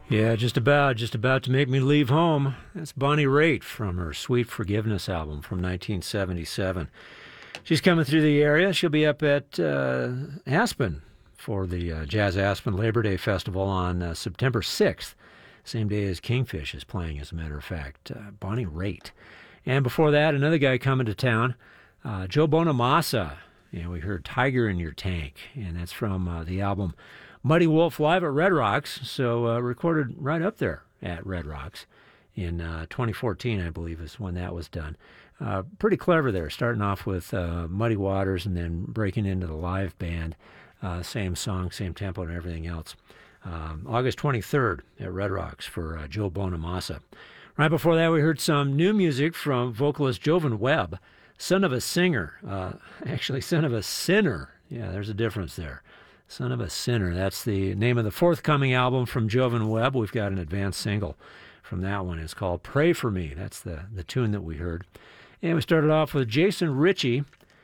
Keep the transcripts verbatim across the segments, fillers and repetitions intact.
Yeah, just about, just about to make me leave home. That's Bonnie Raitt from her Sweet Forgiveness album from nineteen seventy-seven. She's coming through the area. She'll be up at uh, Aspen for the uh, Jazz Aspen Labor Day Festival on uh, September sixth, same day as Kingfish is playing, as a matter of fact. Uh, Bonnie Raitt. And before that, another guy coming to town, uh, Joe Bonamassa. Yeah, we heard Tiger in Your Tank, and that's from uh, the album Muddy Wolf Live at Red Rocks, so uh, recorded right up there at Red Rocks in uh, twenty fourteen, I believe, is when that was done. Uh, pretty clever there, starting off with uh, Muddy Waters and then breaking into the live band. Uh, same song, same tempo, and everything else. Um, August twenty-third at Red Rocks for uh, Joe Bonamassa. Right before that, we heard some new music from vocalist Jovan Webb, son of a singer. Uh, actually, son of a sinner. Yeah, there's a difference there. Son of a Sinner. That's the name of the forthcoming album from Jovan Webb. We've got an advanced single from that one. It's called Pray For Me. That's the, the tune that we heard. And we started off with Jason Ritchie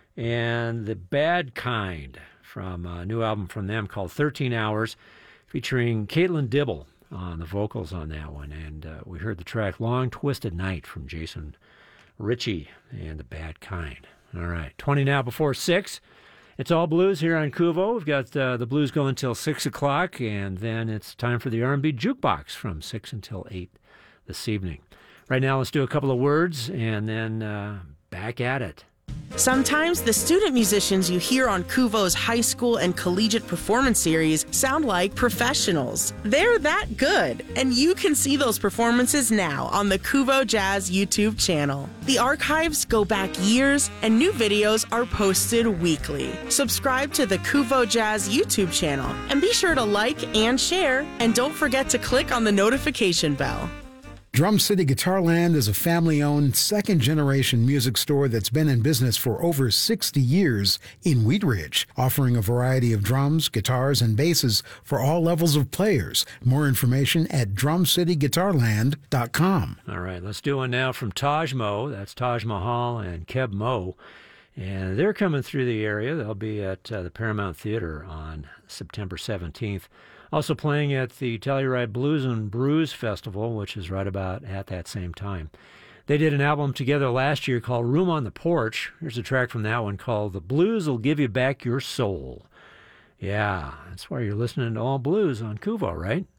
and The Bad Kind from a new album from them called thirteen hours, featuring Caitlin Dibble on the vocals on that one. And uh, we heard the track Long Twisted Night from Jason Ritchie and The Bad Kind. All right, twenty now before six. It's all blues here on Kuvo. We've got uh, the blues going until six o'clock, and then it's time for the R and B Jukebox from six until eight this evening. Right now, let's do a couple of words, and then uh, back at it. Sometimes the student musicians you hear on Kuvo's high school and collegiate performance series sound like professionals. They're that good, and you can see those performances now on the Kuvo Jazz YouTube channel. The archives go back years, and new videos are posted weekly. Subscribe to the Kuvo Jazz YouTube channel, and be sure to like and share, and don't forget to click on the notification bell. Drum City Guitarland is a family-owned, second-generation music store that's been in business for over sixty years in Wheat Ridge, offering a variety of drums, guitars, and basses for all levels of players. More information at drum city guitarland dot com. All right, let's do one now from Taj Mo. That's Taj Mahal and Keb Mo. And they're coming through the area. They'll be at uh, the Paramount Theater on September seventeenth. Also playing at the Telluride Blues and Brews Festival, which is right about at that same time. They did an album together last year called Room on the Porch. Here's a track from that one called The Blues Will Give You Back Your Soul. Yeah, that's why you're listening to All Blues on Kuvo, right?